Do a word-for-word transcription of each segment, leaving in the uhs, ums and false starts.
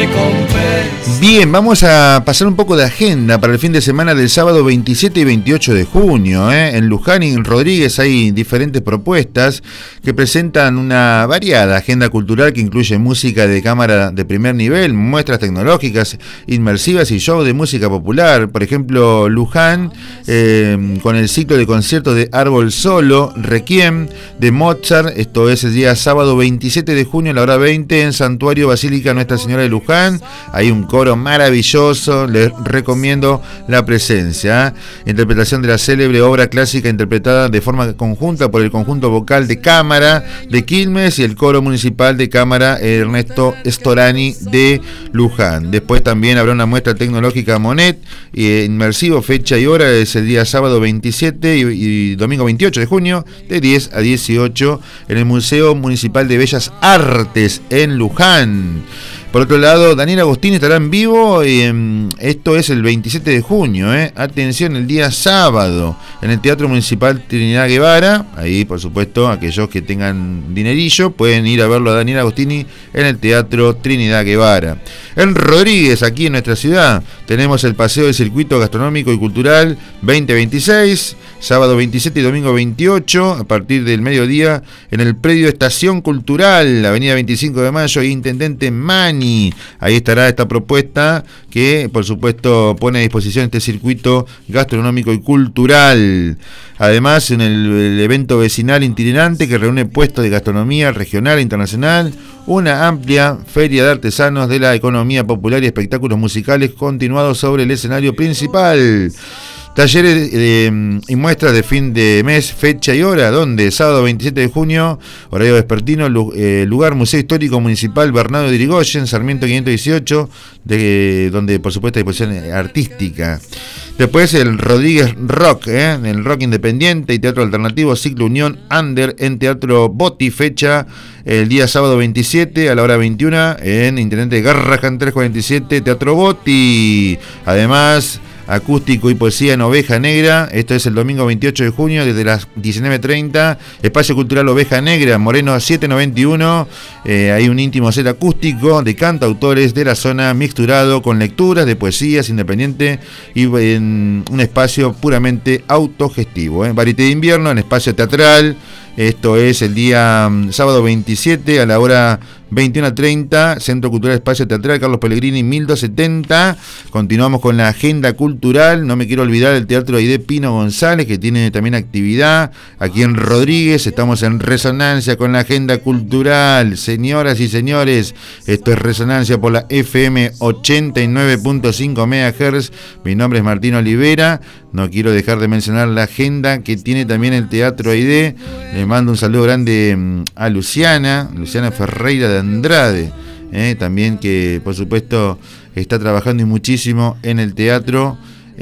recompensa. Bien, vamos a pasar un poco de agenda para el fin de semana del sábado veintisiete y veintiocho de junio. ¿eh? En Luján y en Rodríguez hay diferentes propuestas que presentan una variada agenda cultural que incluye música de cámara de primer nivel, muestras tecnológicas, inmersivas y show de música popular. Por ejemplo, Luján eh, con el ciclo de conciertos de Árbol Solo, Requiem de Mozart. Esto es el día sábado veintisiete de junio a la hora veinte en Santuario Basílica Nuestra Señora de Luján. Hay un coro maravilloso, les recomiendo la presencia. ¿eh? Interpretación de la célebre obra clásica interpretada de forma conjunta por el conjunto vocal de cámara de Quilmes y el coro municipal de cámara Ernesto Storani de Luján. Después también habrá una muestra tecnológica Monet, eh, inmersivo, fecha y hora es el día sábado veintisiete y, y domingo veintiocho de junio de diez a dieciocho en el Museo Municipal de Bellas Artes en Luján. Por otro lado, Daniel Agostini estará en vivo y eh, esto es el veintisiete de junio, eh. Atención, el día sábado en el Teatro Municipal Trinidad Guevara. Ahí, por supuesto, aquellos que tengan dinerillo pueden ir a verlo a Daniel Agostini en el Teatro Trinidad Guevara. En Rodríguez, aquí en nuestra ciudad, tenemos el paseo del circuito gastronómico y cultural veinte veintiséis, sábado veintisiete y domingo veintiocho, a partir del mediodía, en el predio Estación Cultural, avenida veinticinco de mayo, Intendente Mani. Ahí estará esta propuesta que, por supuesto, pone a disposición este circuito gastronómico y cultural. Además, en el, el evento vecinal itinerante que reúne puestos de gastronomía regional e internacional, una amplia feria de artesanos de la economía popular y espectáculos musicales continuados sobre el escenario principal. Talleres eh, y muestras de fin de mes, fecha y hora, donde sábado veintisiete de junio, horario vespertino, eh, lugar Museo Histórico Municipal Bernardo de Irigoyen, Sarmiento quinientos dieciocho, de, donde por supuesto hay exposición artística. Después el Rodríguez Rock, ¿eh? el rock independiente y teatro alternativo, ciclo Unión Under en Teatro Botti, fecha el día sábado veintisiete a la hora veintiuna en Intendente Garrahan trescientos cuarenta y siete, Teatro Botti. Además, acústico y poesía en Oveja Negra, esto es el domingo veintiocho de junio desde las diecinueve treinta, Espacio Cultural Oveja Negra, Moreno setecientos noventa y uno, eh, hay un íntimo set acústico de cantautores de la zona mixturado con lecturas de poesías independiente y en un espacio puramente autogestivo, eh. Varieté de invierno en espacio teatral. Esto es el día um, sábado veintisiete a la hora veintiuno treinta, Centro Cultural Espacio Teatral Carlos Pellegrini mil doscientos setenta. Continuamos con la agenda cultural. No me quiero olvidar el Teatro Aide Pino González, que tiene también actividad aquí en Rodríguez. Estamos en resonancia con la agenda cultural. Señoras y señores, esto es Resonancia por la F M ochenta y nueve punto cinco megahertz. Mi nombre es Martín Olivera. No quiero dejar de mencionar la agenda que tiene también el Teatro Aide. Le mando un saludo grande a Luciana, Luciana Ferreira de Andrade, eh, también que por supuesto está trabajando y muchísimo en el teatro,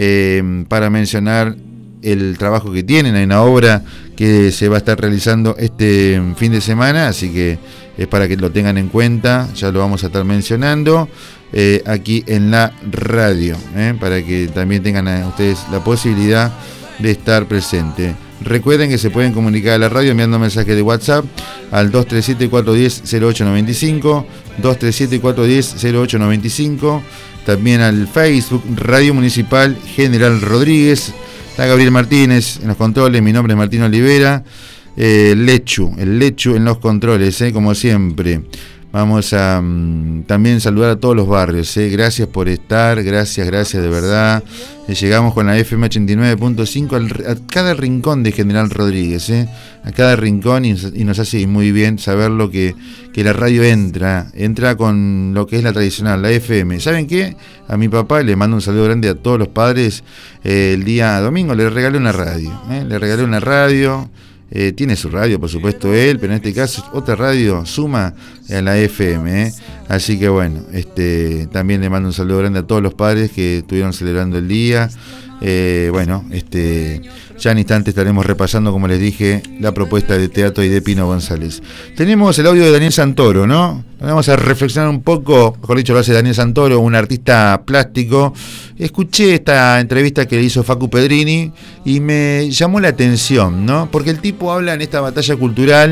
eh, para mencionar el trabajo que tienen. Hay una obra que se va a estar realizando este fin de semana, así que es para que lo tengan en cuenta, ya lo vamos a estar mencionando eh, aquí en la radio, eh, para que también tengan a ustedes la posibilidad de estar presente. Recuerden que se pueden comunicar a la radio enviando mensajes de WhatsApp al dos tres siete, cuatro uno cero, cero ocho nueve cinco, dos tres siete, cuatro uno cero, cero ocho nueve cinco, también al Facebook Radio Municipal General Rodríguez. Está Gabriel Martínez en los controles, mi nombre es Martín Olivera, eh, Lechu, el Lechu en los controles, eh, como siempre. Vamos a um, también saludar a todos los barrios, ¿eh? Gracias por estar, gracias, gracias de verdad. Eh, llegamos con la F M ochenta y nueve punto cinco a cada rincón de General Rodríguez, ¿eh? A cada rincón, y, y nos hace muy bien saberlo que, que la radio entra, entra con lo que es la tradicional, la F M. ¿Saben qué? A mi papá le mando un saludo grande a todos los padres. Eh, el día domingo le regalé una radio, ¿eh? Le regalé una radio. Eh, tiene su radio, por supuesto, él, pero en este caso otra radio suma a la F M, ¿eh? Así que bueno, este, también le mando un saludo grande a todos los padres que estuvieron celebrando el día. Eh, bueno, este, ya en instante estaremos repasando, como les dije, la propuesta de Teatro Aide Pino González. Tenemos el audio de Daniel Santoro, ¿no? Vamos a reflexionar un poco, mejor dicho, lo hace Daniel Santoro, un artista plástico. Escuché esta entrevista que le hizo Facu Pedrini y me llamó la atención, ¿no? Porque el tipo habla en esta batalla cultural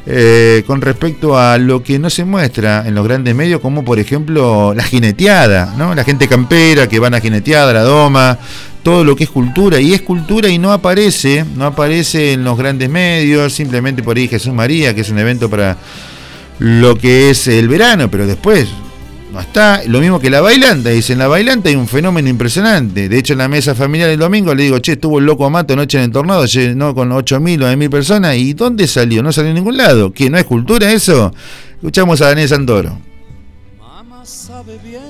eh, con respecto a lo que no se muestra en los grandes medios, como por ejemplo la jineteada, ¿no? La gente campera que van a jineteada, la doma, todo lo que es cultura, y es cultura y no aparece, no aparece en los grandes medios, simplemente por ahí Jesús María, que es un evento para lo que es el verano, pero después no está. Lo mismo que la bailanta, dicen, la bailanta hay un fenómeno impresionante. De hecho, en la mesa familiar el domingo le digo, che, estuvo el loco Amato anoche en el tornado, no, con ocho mil o nueve mil personas, ¿y dónde salió? No salió en ningún lado. ¿Qué, no es cultura eso? Escuchamos a Daniel Santoro. Mamá sabe bien,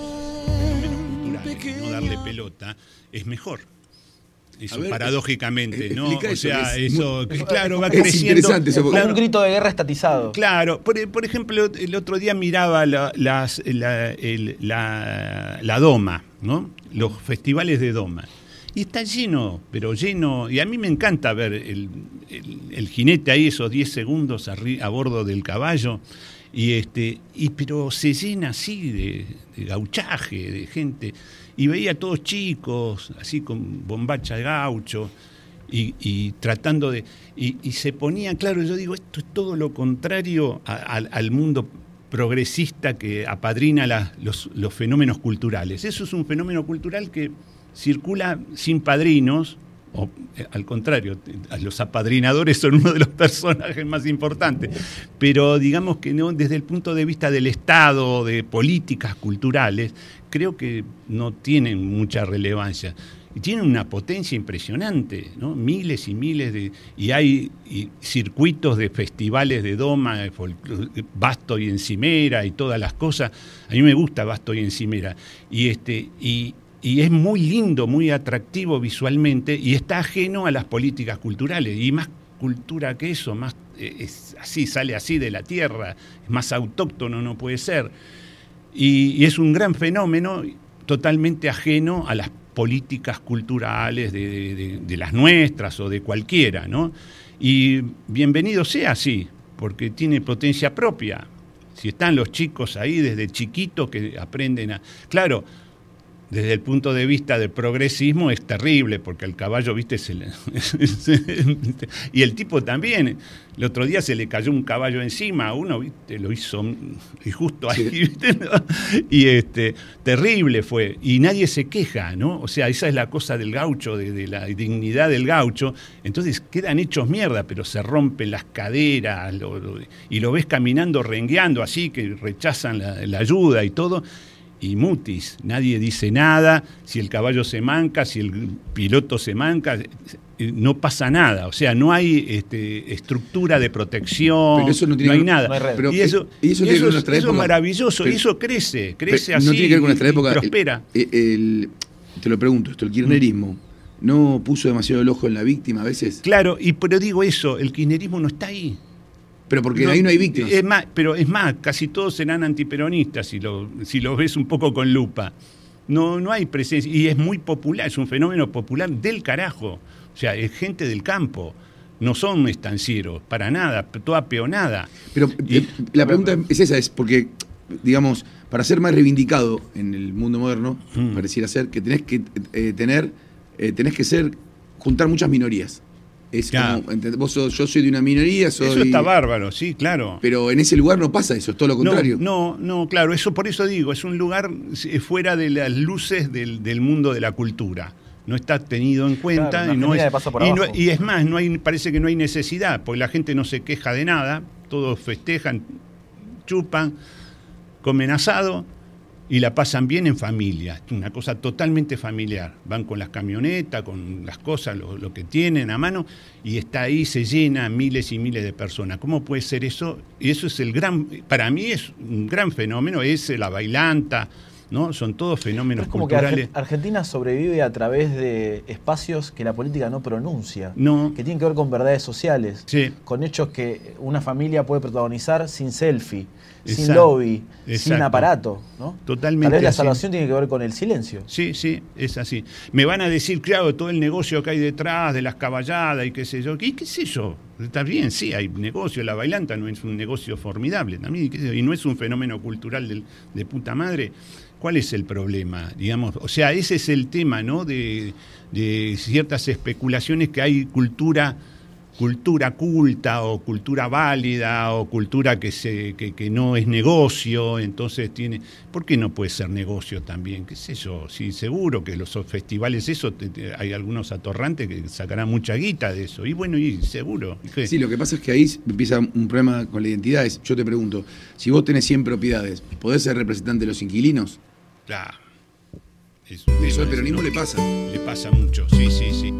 no darle pelota es mejor. Eso, ver, paradójicamente, eh, ¿no? O sea, eso, eso, claro, va es creciendo. Eso, claro, un grito de guerra estatizado. Claro, por, por ejemplo, el otro día miraba la, las, la, el, la, la Doma, ¿no? Los festivales de Doma. Y está lleno, pero lleno. Y a mí me encanta ver el, el, el jinete ahí, esos diez segundos a, a bordo del caballo. Y este, y, pero se llena así de, de gauchaje, de gente. Y veía a todos chicos, así con bombacha de gaucho, y, y tratando de... Y, y se ponían, claro, yo digo, esto es todo lo contrario a, a, al mundo progresista que apadrina la, los, los fenómenos culturales. Eso es un fenómeno cultural que circula sin padrinos, o al contrario, los apadrinadores son uno de los personajes más importantes, pero digamos que no, desde el punto de vista del Estado, de políticas culturales, creo que no tienen mucha relevancia. Y tienen una potencia impresionante, ¿no? Miles y miles de... Y hay y circuitos de festivales de doma, de Basto y Encimera y todas las cosas. A mí me gusta Basto y Encimera. Y este... Y, Y es muy lindo, muy atractivo visualmente y está ajeno a las políticas culturales. Y más cultura que eso, más es así, sale así de la tierra, es más autóctono, no puede ser. Y, y es un gran fenómeno totalmente ajeno a las políticas culturales de, de, de, de las nuestras o de cualquiera, ¿no? Y bienvenido sea así, porque tiene potencia propia. Si están los chicos ahí desde chiquitos que aprenden a... Claro, desde el punto de vista del progresismo es terrible, porque el caballo, viste, se le, y el tipo también, el otro día se le cayó un caballo encima a uno, viste, lo hizo y justo ahí, sí. ¿Viste? Y este, terrible fue, y nadie se queja, ¿no? O sea, esa es la cosa del gaucho, de, de la dignidad del gaucho, entonces quedan hechos mierda, pero se rompen las caderas, lo, lo, y lo ves caminando, rengueando así, que rechazan la, la ayuda y todo. Y mutis, nadie dice nada, si el caballo se manca, si el piloto se manca, no pasa nada, o sea, no hay este, estructura de protección, pero eso no, tiene no hay que, nada. No hay pero, y eso, y eso, y eso, es, es, eso es maravilloso, pero, y eso crece, crece así no tiene que ver con nuestra época, y prospera. El, el, el, te lo pregunto, esto, el kirchnerismo, ¿no puso demasiado el ojo en la víctima a veces? Claro, y pero digo eso, el kirchnerismo no está ahí. Pero porque no, ahí no hay víctimas. Es más, pero es más, casi todos serán antiperonistas si lo, si lo ves un poco con lupa. No, no hay presencia, y es muy popular, es un fenómeno popular del carajo. O sea, es gente del campo, no son estancieros, para nada, toda peonada. Pero y, eh, la pregunta es esa, es porque, digamos, para ser más reivindicado en el mundo moderno, hmm. pareciera ser que tenés que eh, tener, eh, tenés que ser, juntar muchas minorías. Es claro. como, vos sos, yo soy de una minoría, soy... Eso está bárbaro, sí, claro. Pero en ese lugar no pasa eso, es todo lo contrario. No, no, no, claro, eso por eso digo, es un lugar fuera de las luces del, del mundo de la cultura. No está tenido en cuenta, claro, y, no es, y, no, y es más, no hay, parece que no hay necesidad, porque la gente no se queja de nada, todos festejan, chupan, comen asado y la pasan bien en familia, una cosa totalmente familiar. Van con las camionetas, con las cosas, lo, lo que tienen a mano, y está ahí, se llena miles y miles de personas. ¿Cómo puede ser eso? Y eso es el gran, para mí es un gran fenómeno, es la bailanta, ¿no? Son todos fenómenos es como culturales. Que Argentina sobrevive a través de espacios que la política no pronuncia, no. que tienen que ver con verdades sociales, sí. con hechos que una familia puede protagonizar sin selfie, Exacto. sin lobby, Exacto. sin aparato, ¿no? Totalmente. Tal vez la así. salvación tiene que ver con el silencio. Sí, sí, es así. Me van a decir, claro, todo el negocio que hay detrás de las caballadas y qué sé yo. ¿Qué, qué sé yo? Está bien, sí, hay negocio. La bailanta no es un negocio formidable también, y no es un fenómeno cultural de, de puta madre. ¿Cuál es el problema? Digamos, o sea, ese es el tema, ¿no? De, de ciertas especulaciones que hay cultura cultura culta o cultura válida o cultura que, se, que, que no es negocio, entonces tiene... ¿Por qué no puede ser negocio también? ¿Qué sé yo? Sí, seguro que los festivales, eso, te, te, hay algunos atorrantes que sacarán mucha guita de eso. Y bueno, y seguro. ¿Qué? Sí, lo que pasa es que ahí empieza un problema con la identidad. Es, yo te pregunto, si vos tenés cien propiedades, ¿podés ser representante de los inquilinos? Claro. Es eso al peronismo le pasa. Le pasa mucho, sí, sí, sí.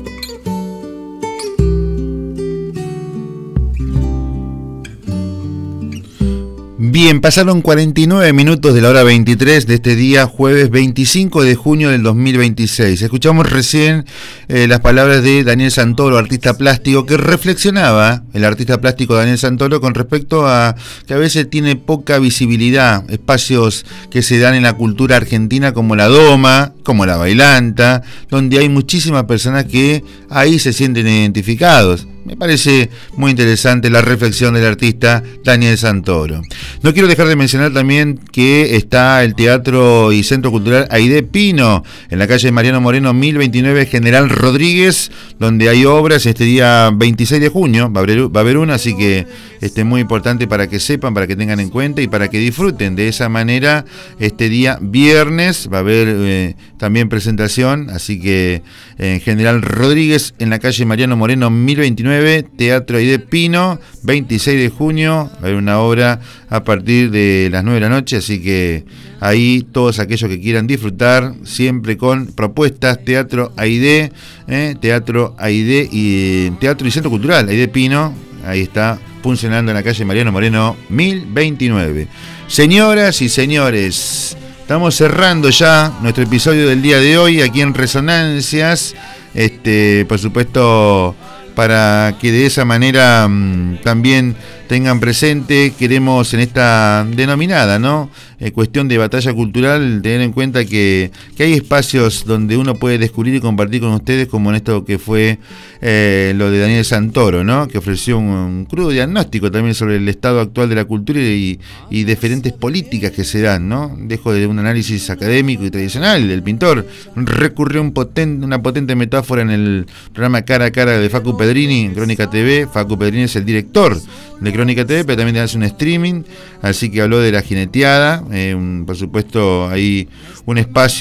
Bien, pasaron cuarenta y nueve minutos de la hora veintitrés de este día, jueves veinticinco de junio del dos mil veintiséis. Escuchamos recién eh, las palabras de Daniel Santoro, artista plástico, que reflexionaba, el artista plástico Daniel Santoro, con respecto a que a veces tiene poca visibilidad, espacios que se dan en la cultura argentina como la Doma, como la Bailanta, donde hay muchísimas personas que ahí se sienten identificados. Me parece muy interesante la reflexión del artista Daniel Santoro. No quiero dejar de mencionar también que está el Teatro y Centro Cultural Aide Pino, en la calle Mariano Moreno mil veintinueve, General Rodríguez, donde hay obras este día veintiséis de junio, va a haber, va a haber una, así que este, muy importante para que sepan, para que tengan en cuenta y para que disfruten de esa manera. Este día viernes va a haber eh, también presentación, así que en General Rodríguez, en la calle Mariano Moreno mil veintinueve, Teatro Aide Pino, veintiséis de junio, va a haber una obra a partir de las nueve de la noche, así que ahí todos aquellos que quieran disfrutar, siempre con propuestas, Teatro Aide, eh, Teatro Aide y Teatro y Centro Cultural Aide Pino, ahí está funcionando en la calle Mariano Moreno mil veintinueve. Señoras y señores, estamos cerrando ya nuestro episodio del día de hoy aquí en Resonancias, este, por supuesto, para que de esa manera mmm, también tengan presente, queremos en esta denominada, ¿no? Eh, cuestión de batalla cultural, tener en cuenta que, que hay espacios donde uno puede descubrir y compartir con ustedes, como en esto que fue eh, lo de Daniel Santoro, ¿no? Que ofreció un, un crudo diagnóstico también sobre el estado actual de la cultura y, y diferentes políticas que se dan, ¿no? Dejo de un análisis académico y tradicional. El pintor recurrió a un potente, una potente metáfora en el programa Cara a Cara de Facu Pedrini en Crónica T V. Facu Pedrini es el director de Crónica T V, pero también hace un streaming, así que habló de la jineteada, eh, un, por supuesto hay un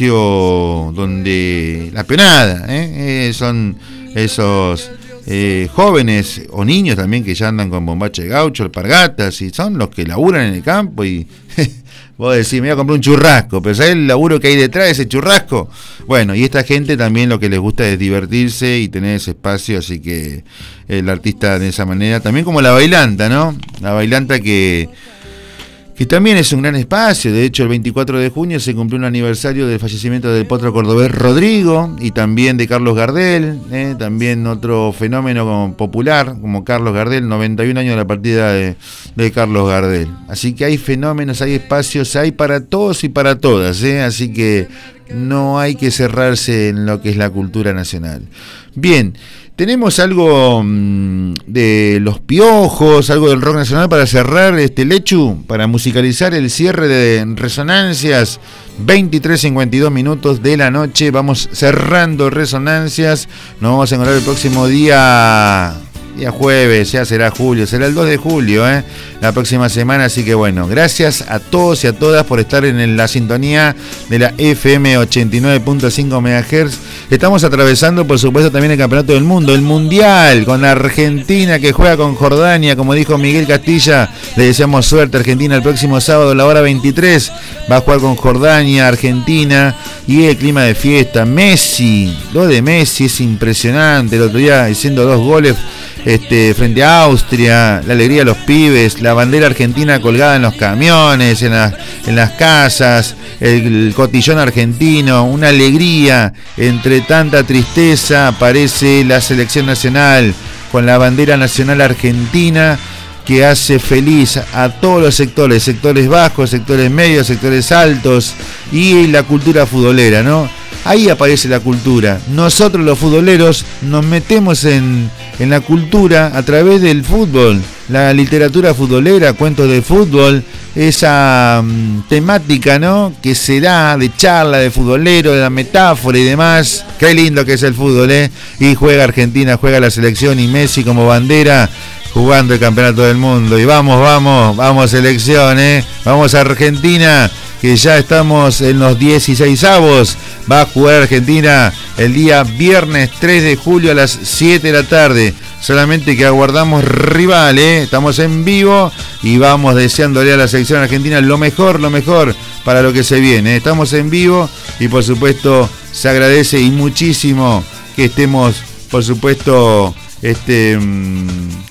espacio donde la peonada, eh, eh, son esos eh, jóvenes o niños también que ya andan con bombacha de gaucho, alpargatas, y son los que laburan en el campo y vos decís, me voy a comprar un churrasco, pero ¿sabés el laburo que hay detrás de ese churrasco? Bueno, y esta gente también lo que les gusta es divertirse y tener ese espacio, así que el artista de esa manera, también como la Bailanta, ¿no? La Bailanta que, que también es un gran espacio. De hecho, el veinticuatro de junio se cumplió un aniversario del fallecimiento del potro cordobés Rodrigo y también de Carlos Gardel, ¿eh? También otro fenómeno como popular como Carlos Gardel, noventa y un años de la partida de, de Carlos Gardel. Así que hay fenómenos, hay espacios, hay para todos y para todas, ¿eh? Así que no hay que cerrarse en lo que es la cultura nacional. Bien, tenemos algo mmm, de Los Piojos, algo del rock nacional para cerrar, este Lechu, para musicalizar el cierre de Resonancias. Veintitrés cincuenta y dos minutos de la noche, vamos cerrando Resonancias. Nos vamos a encontrar el próximo día, día jueves, ya será julio, será el dos de julio, ¿eh? La próxima semana, así que bueno, gracias a todos y a todas por estar en la sintonía de la F M ochenta y nueve punto cinco megahertz. Estamos atravesando, por supuesto, también el Campeonato del Mundo, el Mundial, con Argentina que juega con Jordania, como dijo Miguel Castilla. Le deseamos suerte a Argentina el próximo sábado a la hora veintitrés. Va a jugar con Jordania, Argentina, y el clima de fiesta. Messi, lo de Messi es impresionante. El otro día haciendo dos goles este, frente a Austria, la alegría de los pibes, la bandera argentina colgada en los camiones, en, la, en las casas, el, el cotillón argentino, una alegría. Entre tanta tristeza aparece la selección nacional con la bandera nacional argentina, que hace feliz a todos los sectores, sectores bajos, sectores medios, sectores altos, y la cultura futbolera, ¿no? ahí aparece la cultura. Nosotros los futboleros nos metemos en, en la cultura a través del fútbol, la literatura futbolera, cuentos de fútbol, esa um, temática, ¿no?, que se da de charla de futbolero, de la metáfora y demás. Qué lindo que es el fútbol, ¿eh? Y juega Argentina, juega la selección y Messi como bandera jugando el campeonato del mundo. Y vamos, vamos, vamos selección, ¿eh? Vamos a Argentina, que ya estamos en los dieciseisavos. Va a jugar Argentina el día viernes tres de julio a las siete de la tarde. Solamente que aguardamos rival, ¿eh? Estamos en vivo y vamos deseándole a la selección argentina lo mejor, lo mejor para lo que se viene. Estamos en vivo y por supuesto se agradece y muchísimo que estemos, por supuesto, este mmm,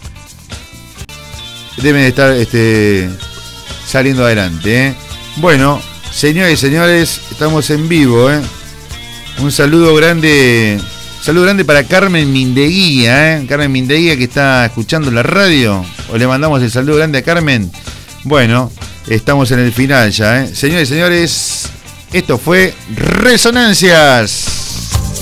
deben estar este, saliendo adelante, ¿eh? Bueno, señores y señores, estamos en vivo, ¿eh? Un saludo grande, saludo grande para Carmen Mindeguía, ¿eh? Carmen Mindeguía, que está escuchando la radio. O le mandamos el saludo grande a Carmen. Bueno, estamos en el final ya, ¿eh? Señores y señores, esto fue Resonancias.